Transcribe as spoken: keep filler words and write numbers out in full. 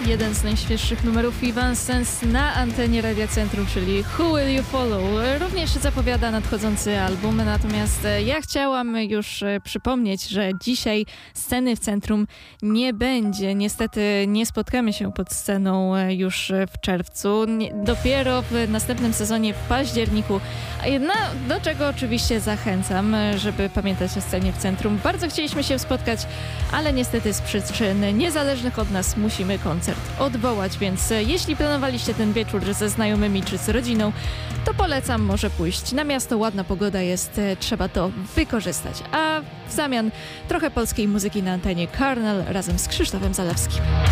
Jeden z najświeższych numerów Evanescence na antenie Radia Centrum, czyli Who Will You Follow. Również zapowiada nadchodzący album, natomiast ja chciałam już przypomnieć, że dzisiaj sceny w centrum nie będzie. Niestety nie spotkamy się pod sceną już w czerwcu. Dopiero w następnym sezonie w październiku. No, do czego oczywiście zachęcam, żeby pamiętać o scenie w centrum. Bardzo chcieliśmy się spotkać, ale niestety z przyczyn niezależnych od nas musimy koncert odwołać, więc jeśli planowaliście ten wieczór ze znajomymi czy z rodziną, to polecam może pójść na miasto. Ładna pogoda jest, trzeba to wykorzystać. A w zamian trochę polskiej muzyki na antenie Karnal razem z Krzysztofem Zalewskim.